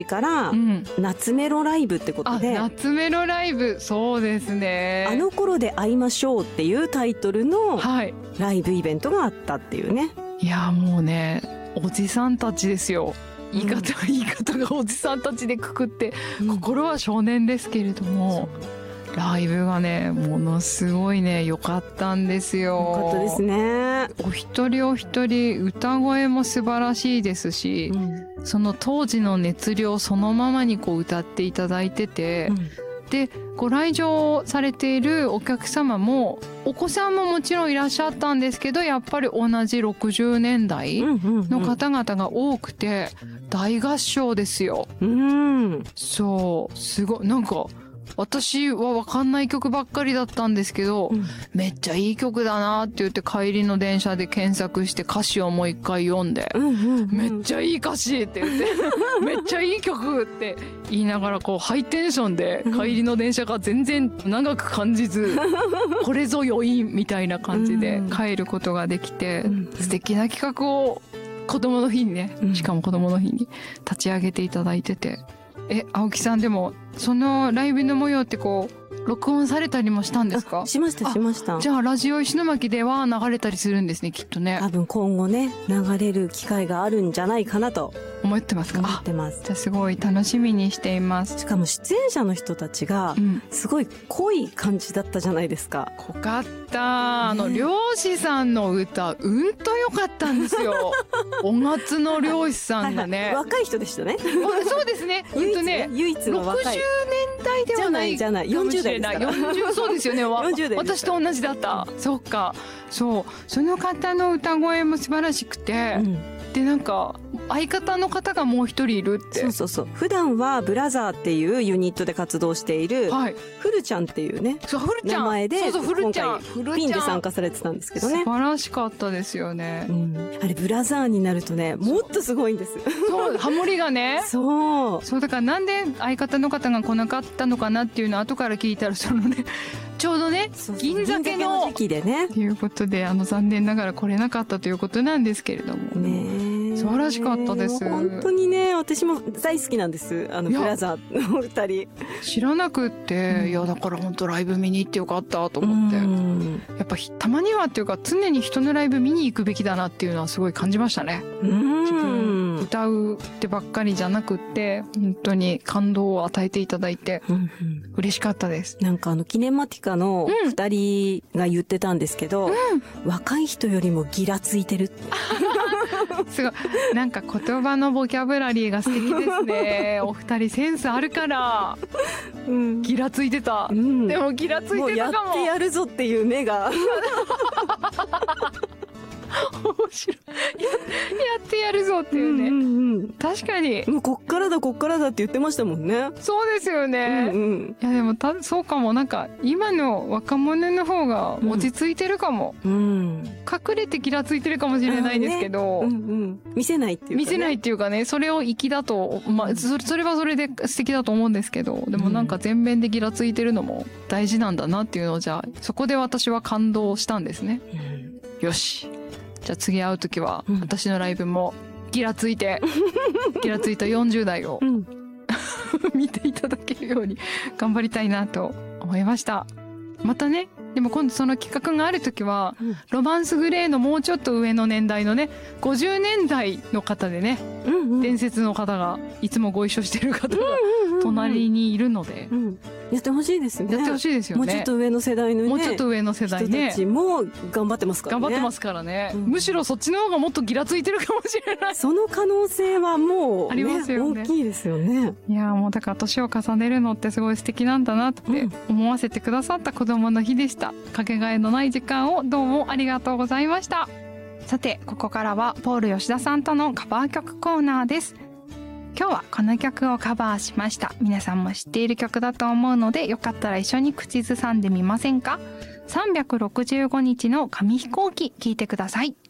から夏メロライブってことで、 夏メロライブ、そうですね。 あの頃で会いましょうっていうタイトルのライブイベントがあったっていうね。 いやもうね、おじさんたちですよ。言い方がおじさんたちでくくって、心は少年ですけれども、ライブがね、ものすごいね、良かったんですよ。 良かったですね。 お一人お一人歌声も素晴らしいですし、その当時の熱量そのままにこう歌っていただいてて、で、ご来場されているお客様も、お子さんももちろんいらっしゃったんですけど、やっぱり同じ60年代の方々が多くて、大合唱ですよ。そう、すごい、なんか、私は分かんない曲ばっかりだったんですけど、めっちゃいい曲だなって言って帰りの電車で検索して歌詞をもう一回読んで、めっちゃいい歌詞って言って、めっちゃいい曲って言いながらこうハイテンションで帰りの電車が全然長く感じず、これぞ余韻みたいな感じで帰ることができて、素敵な企画を子供の日にね、しかも子供の日に立ち上げていただいてて、青木さんでも、そのライブの模様ってこう、録音されたりもしたんですか？ しました。 じゃあ、ラジオ石巻では流れたりするんですね、きっとね。 多分今後ね、流れる機会があるんじゃないかなと。 思ってますか？ 思ってます。 じゃあすごい楽しみにしています。 しかも出演者の人たちが、すごい濃い感じだったじゃないですか。 濃かった。漁師さんの歌、うんと良かったんですよ。お松の漁師さんがね。 若い人でしたね。 そうですね。 唯一の若い。 60年代ではない。 じゃない。40代ですから。 40、そうですよね。 40代。 私と同じだった。そっか。そう。その方の歌声も素晴らしくて、で、なんか、相方の方がもう一人いるって。 そう。普段はブラザーっていうユニットで活動している、フルちゃんっていうね、名前で、今回ピンで参加されてたんですけどね。 素晴らしかったですよね。 あれ、ブラザーになるとね、もっとすごいんです。 そう、ハモリがね。そう、だからなんで相方の方が来なかったのかなっていうのを後から聞いたら、そのね、ちょうどね、銀鮭の時期でね。 ということで、残念ながら来れなかったということなんですけれども。素晴らしかったです。 本当にね、私も大好きなんです。ブラザーの二人。 知らなくって、いや、だから本当ライブ見に行ってよかったと思って。やっぱたまにはっていうか、常に人のライブ見に行くべきだなっていうのはすごい感じましたね。自分歌うってばっかりじゃなくって、本当に感動を与えていただいて、嬉しかったです。 なんかキネマティカの二人が言ってたんですけど、若い人よりもギラついてるって。 すごい。なんか言葉のボキャブラリーが素敵ですね。お二人センスあるから、ギラついてた。でもギラついてたかも。 もうやってやるぞっていう目が。 面白い。やってやるぞっていうね。確かに。 もうこっからだって言ってましたもんね。 そうですよね。いやでもそうかも。なんか今の若者の方が落ち着いてるかも。隠れてギラついてるかもしれないですけど。 見せないっていうかね。 見せないっていうかね、それを粋だと、まあ、それはそれで素敵だと思うんですけど、でもなんか全面でギラついてるのも大事なんだなっていうのを、じゃあ、そこで私は感動したんですね。よし。じゃあ次会うときは、私のライブもギラついた40代を見ていただけるように頑張りたいなと思いました。またね、でも今度その企画があるときは、ロマンスグレーのもうちょっと上の年代のね、50年代の方でね、伝説の方が、いつもご一緒してる方が隣にいるので、 やってほしいですね。 やってほしいですよね。 もうちょっと上の世代のね。 もうちょっと上の世代ね。 人たちも頑張ってますからね。 頑張ってますからね。むしろそっちの方がもっとギラついてるかもしれない。 その可能性はもう、 ありますよね。 大きいですよね。 いや、もうだから年を重ねるのってすごい素敵なんだなって思わせてくださった子供の日でした。かけがえのない時間をどうもありがとうございました。さて、ここからはポール吉田さんとのカバー曲コーナーです。今日はこの曲をカバーしました。皆さんも知っている曲だと思うので、よかったら一緒に口ずさんでみませんか？ 365 日の紙飛行機、聞いてください。